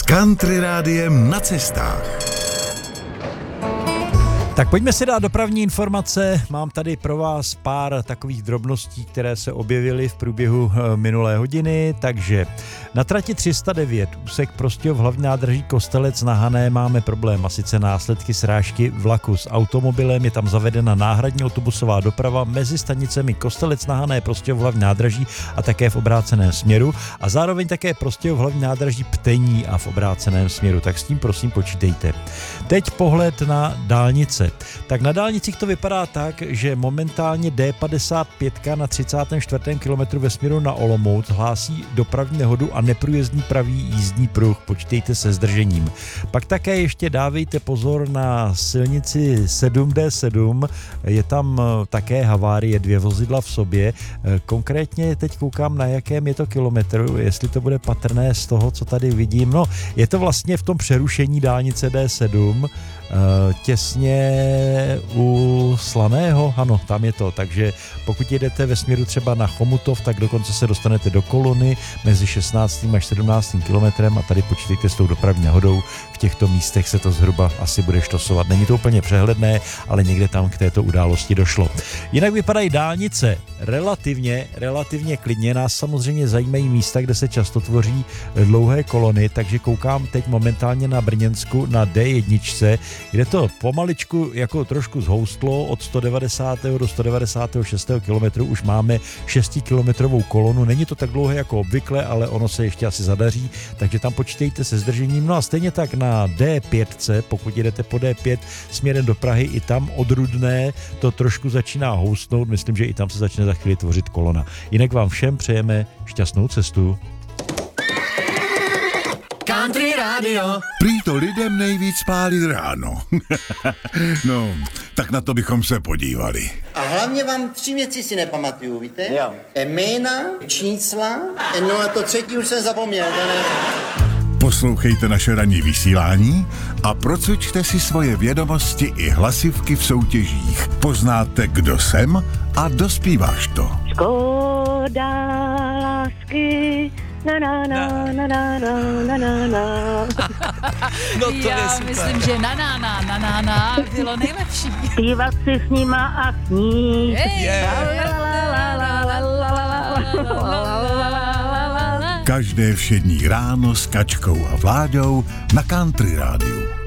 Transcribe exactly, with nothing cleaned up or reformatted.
Country rádiem na cestách. Tak pojďme si dát dopravní informace. Mám tady pro vás pár takových drobností, které se objevily v průběhu minulé hodiny. Takže na trati tři sta devět, úsek Prostějov hlavní nádraží Kostelec na Hané, máme problém, a sice následky srážky vlaku s automobilem. Je tam zavedena náhradní autobusová doprava mezi stanicemi Kostelec na Hané, Prostějov hlavní nádraží a také v obráceném směru. A zároveň také Prostějov hlavní nádraží Ptení a v obráceném směru. Tak s tím prosím počítejte. Teď pohled na dálnice. Tak na dálnicích to vypadá tak, že momentálně D padesát pět na třicátém čtvrtém kilometru ve směru na Olomouc hlásí dopravní nehodu a neprůjezdný pravý jízdní pruh. Počítejte se zdržením. Pak také ještě dávejte pozor na silnici sedm D sedm. Je tam také havárie, dvě vozidla v sobě. Konkrétně teď koukám, na jakém je to kilometru, jestli to bude patrné z toho, co tady vidím. No, je to vlastně v tom přerušení dálnice D sedm, těsně u Slaného, ano, tam je to, takže pokud jedete ve směru třeba na Chomutov, tak dokonce se dostanete do kolony mezi šestnáctým až sedmnáctým kilometrem a tady počítejte s tou dopravní nehodou, v těchto místech se to zhruba asi bude štosovat. Není to úplně přehledné, ale někde tam k této události došlo. Jinak vypadají dálnice relativně, relativně klidně, nás samozřejmě zajímají místa, kde se často tvoří dlouhé kolony, takže koukám teď momentálně na Brněnsku na D jedna, kde to pomaličku jako trošku zhoustlo od sto devadesátého do sto devadesátého šestého kilometru, už máme šestikilometrovou kolonu, není to tak dlouhé jako obvykle, ale ono se ještě asi zadaří, takže tam počítejte se zdržením. No a stejně tak na D pět, pokud jedete po D pět směrem do Prahy, i tam od Rudné to trošku začíná houstnout, myslím, že i tam se začne za chvíli tvořit kolona. Jinak vám všem přejeme šťastnou cestu. Country Radio. Prý to lidem nejvíc pálí ráno. No, tak na to bychom se podívali. A hlavně vám tři věci si nepamatuju, víte? Jo. Jména, čísla, no a to třetí už jsem zapomněl, to ne? Poslouchejte naše ranní vysílání a procvičte si svoje vědomosti i hlasivky v soutěžích. Poznáte, kdo jsem a dospíváš to. Škoda lásky, na na na na na na na na. No to Já je super. myslím, že na na na na na na bylo nejlepší. Zpívat si s nima a snít. Každé všední ráno s Kačkou a Vláďou na Country rádiu.